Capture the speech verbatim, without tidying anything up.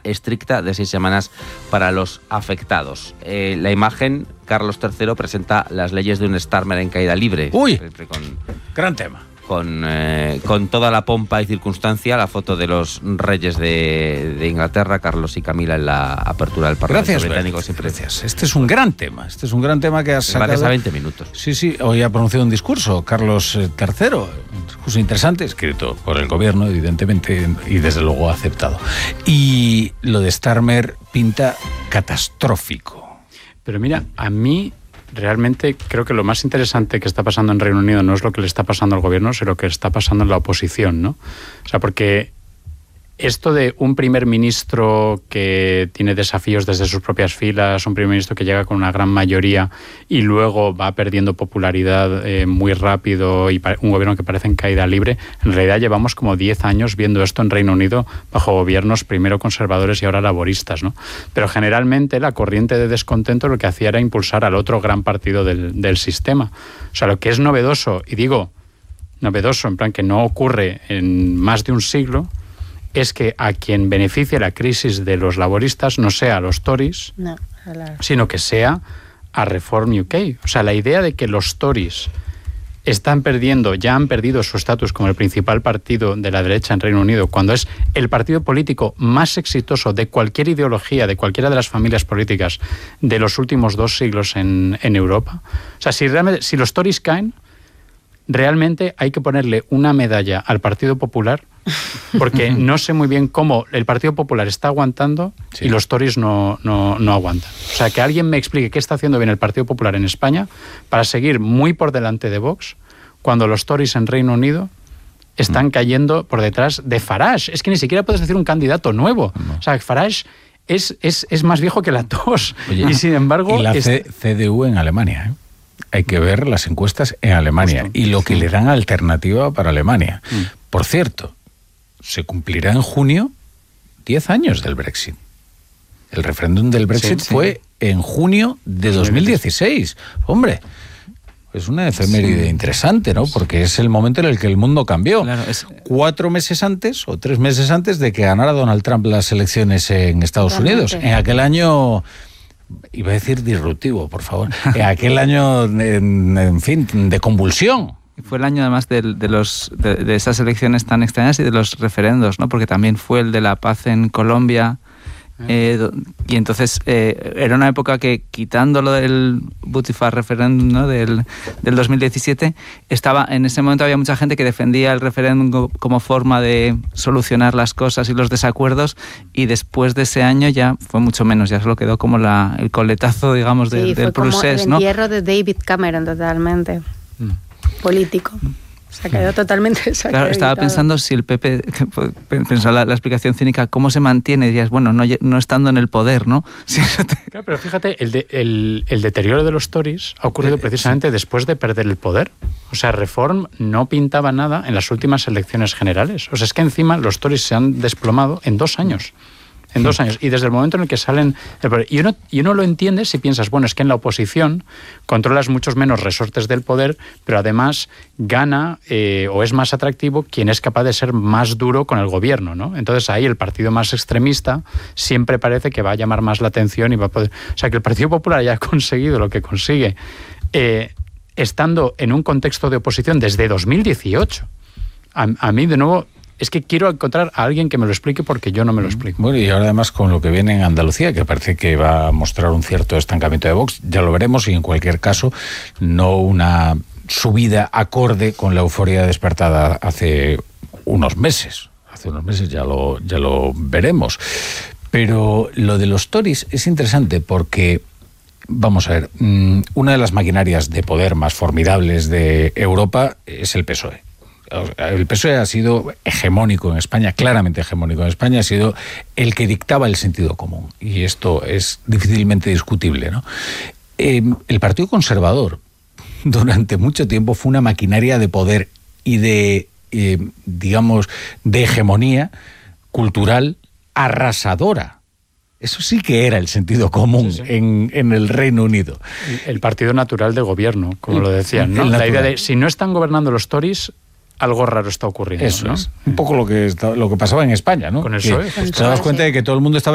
estricta de seis semanas para los afectados. Eh, la imagen, Carlos tercero presenta las leyes de un Starmer en caída libre. ¡Uy! Con, gran tema. Con, eh, con toda la pompa y circunstancia, la foto de los reyes de, de Inglaterra, Carlos y Camila, en la apertura del Parlamento Gracias, británico. Siempre. Gracias. Este es un gran tema. Este es un gran tema que has sacado. Gracias a veinte minutos. Sí, sí. Hoy ha pronunciado un discurso, Carlos tercero. Un discurso interesante, escrito por el gobierno, evidentemente, y desde luego aceptado. Y lo de Starmer pinta catastrófico. Pero mira, a mí... realmente creo que lo más interesante que está pasando en Reino Unido no es lo que le está pasando al gobierno, sino lo que está pasando en la oposición, ¿no? O sea, porque esto de un primer ministro que tiene desafíos desde sus propias filas, un primer ministro que llega con una gran mayoría y luego va perdiendo popularidad eh, muy rápido, y un gobierno que parece en caída libre, en realidad llevamos como diez años viendo esto en Reino Unido bajo gobiernos primero conservadores y ahora laboristas, ¿no? Pero generalmente la corriente de descontento lo que hacía era impulsar al otro gran partido del, del sistema. O sea, lo que es novedoso, y digo novedoso en plan que no ocurre en más de un siglo, es que a quien beneficia la crisis de los laboristas no sea a los Tories, no, claro, sino que sea a Reform U K. O sea, la idea de que los Tories están perdiendo, ya han perdido su estatus como el principal partido de la derecha en Reino Unido, cuando es el partido político más exitoso de cualquier ideología, de cualquiera de las familias políticas de los últimos dos siglos en, en Europa. O sea, si, realmente, si los Tories caen, realmente hay que ponerle una medalla al Partido Popular, porque no sé muy bien cómo el Partido Popular está aguantando sí. y los Tories no, no, no aguantan. O sea, que alguien me explique qué está haciendo bien el Partido Popular en España para seguir muy por delante de Vox, cuando los Tories en Reino Unido están cayendo por detrás de Farage. Es que ni siquiera puedes decir un candidato nuevo. No. O sea, Farage es, es, es más viejo que la tos. Oye, y sin embargo... Y la es... C D U en Alemania, ¿eh? Hay que ver las encuestas en Alemania. Justo. Y lo que le dan alternativa para Alemania. Mm. Por cierto, se cumplirá en junio diez años del Brexit. El referéndum del Brexit sí, sí. fue en junio de dos mil dieciséis. Hombre, es una efeméride sí. interesante, ¿no? Porque es el momento en el que el mundo cambió. Claro, es... Cuatro meses antes o tres meses antes de que ganara Donald Trump las elecciones en Estados Realmente. Unidos. En aquel año... Iba a decir disruptivo, por favor. En aquel año, en, en fin, de convulsión. Fue el año además de, de, los, de, de esas elecciones tan extrañas y de los referendos, ¿no? Porque también fue el de la paz en Colombia. Eh, y entonces eh, era una época que, quitando lo del Butifarra referéndum, ¿no? del, del dos mil diecisiete, estaba, en ese momento había mucha gente que defendía el referéndum como forma de solucionar las cosas y los desacuerdos, y después de ese año ya fue mucho menos, ya solo quedó como la, el coletazo, digamos, de, sí, del procés, el ¿no? entierro de David Cameron totalmente mm. político. Se ha quedado totalmente desacreditado. Claro, estaba pensando si el P P, pensaba la, la explicación cínica, ¿cómo se mantiene? Dirías, bueno, no, no estando en el poder, ¿no? Sí, claro, pero fíjate, el, de, el, el deterioro de los Tories ha ocurrido precisamente sí. después de perder el poder. O sea, Reform no pintaba nada en las últimas elecciones generales. O sea, es que encima los Tories se han desplomado en dos años. En dos años. Y desde el momento en el que salen... Y uno, y uno lo entiende si piensas, bueno, es que en la oposición controlas muchos menos resortes del poder, pero además gana eh, o es más atractivo quien es capaz de ser más duro con el gobierno, ¿no? Entonces ahí el partido más extremista siempre parece que va a llamar más la atención y va a poder... O sea, que el Partido Popular ya ha conseguido lo que consigue eh, estando en un contexto de oposición desde dos mil dieciocho. A, a mí, de nuevo... Es que quiero encontrar a alguien que me lo explique porque yo no me lo explico. Bueno, y ahora además con lo que viene en Andalucía, que parece que va a mostrar un cierto estancamiento de Vox, ya lo veremos, y en cualquier caso no una subida acorde con la euforia despertada hace unos meses. Hace unos meses ya lo, ya lo veremos. Pero lo de los Tories es interesante porque... Vamos a ver, una de las maquinarias de poder más formidables de Europa es el P S O E. El P S O E ha sido hegemónico en España, claramente hegemónico en España, ha sido el que dictaba el sentido común, y esto es difícilmente discutible, ¿no? Eh, el Partido Conservador durante mucho tiempo fue una maquinaria de poder y de, eh, digamos, de hegemonía cultural arrasadora. Eso sí que era el sentido común sí, sí. En, en el Reino Unido. El, el partido natural de gobierno, como el, lo decían, ¿no? La idea de, si no están gobernando los Tories, algo raro está ocurriendo. Eso ¿no? es. Un poco lo que, lo que pasaba en España, ¿no? Con el P S O E. Te das cuenta de que todo el mundo estaba